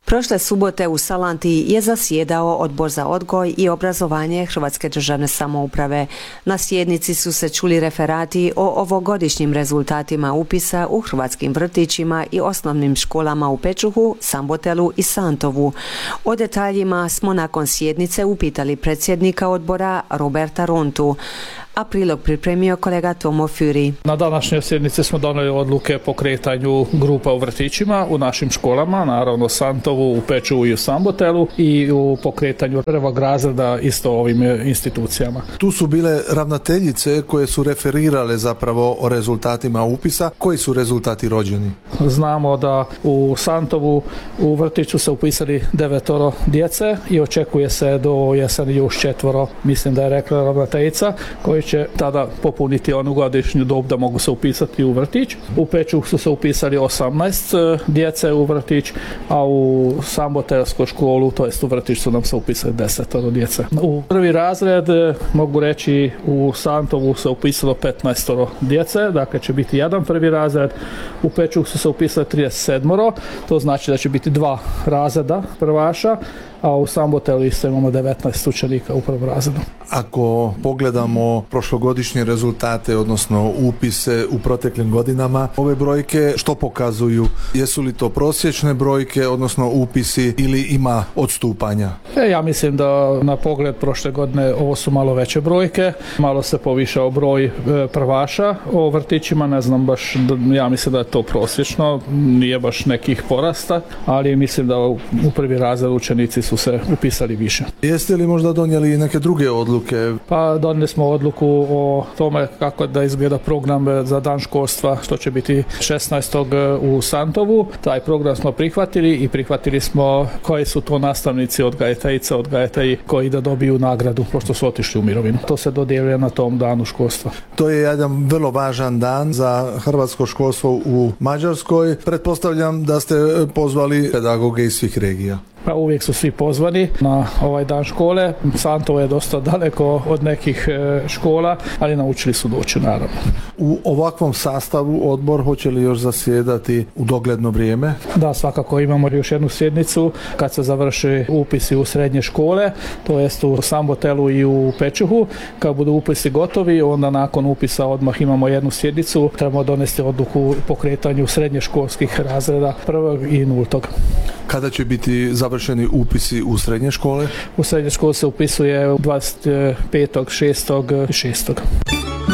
Prošle subote u Salanti je zasjedao Odbor za odgoj i obrazovanje Hrvatske državne samouprave. Na sjednici su se čuli referati o ovogodišnjim rezultatima upisa u hrvatskim vrtićima i osnovnim školama u Pečuhu, Sambotelu i Santovu. O detaljima smo nakon sjednice upitali predsjednika odbora Roberta Rontu, a prilog pripremio kolega Tomo Füri. Na današnjoj sjednici smo donijeli odluke po kretanju grupa u vrtićima, u našim školama, naravno Santovu, u Pečuhu i u Sambotelu, i u pokretanju prvog razreda isto ovim institucijama. Tu su bile ravnateljice koje su referirale zapravo o rezultatima upisa. Koji su rezultati rođeni? Znamo da u Santovu u vrtiću se upisali 9 djece i očekuje se do jeseni još 4, mislim da je rekla ravnateljica, koji će tada popuniti onu godišnju dob da mogu se upisati u vrtić. U Pečuhu su se upisali 18 djece u vrtić, a u Sambotelsku školu, to jest u vrtić, su nam se upisali 10 djece. U prvi razred, mogu reći, u Santovu se upisalo 15 djece, dakle će biti jedan prvi razred. U Pečuhu su se upisali 37, to znači da će biti 2 razreda prvaša, a u Sambotelu isto imamo 19 učenika u prvom razredu. Ako pogledamo prošlogodišnje rezultate, odnosno upise u proteklim godinama, ove brojke što pokazuju? Jesu li to prosječne brojke, odnosno upisi, ili ima odstupanja? Ja mislim da na pogled prošle godine ovo su malo veće brojke, malo se povišao broj prvaša o vrtićima, ne znam baš, ja mislim da je to prosječno, nije baš nekih porasta, ali mislim da u prvi razred učenici su se upisali više. Jeste li možda donijeli neke druge odluke? Pa donijeli smo odluku o tome kako da izgleda program za dan školstva, što će biti 16. u Santovu. Taj program smo prihvatili i prihvatili smo koji su to nastavnici, odgajatelji koji da dobiju nagradu pošto su otišli u mirovinu. To se dodjeljuje na tom danu školstva. To je jedan vrlo važan dan za hrvatsko školstvo u Mađarskoj. Pretpostavljam da ste pozvali pedagoge iz svih regija. Pa uvijek su svi pozvani na ovaj dan škole. Santovo je dosta daleko od nekih škola, ali naučili su doći, naravno. U ovakvom sastavu odbor hoće li još zasjedati u dogledno vrijeme? Da, svakako imamo još jednu sjednicu kad se završi upisi u srednje škole, to jest u Sambotelu i u Pečuhu. Kad budu upisi gotovi, onda nakon upisa odmah imamo jednu sjednicu. Trebamo donesti odluku po kretanju srednje školskih razreda 1. i 0. Kada će biti završeni upisi u srednje škole? U srednje škole se upisuje 25.6.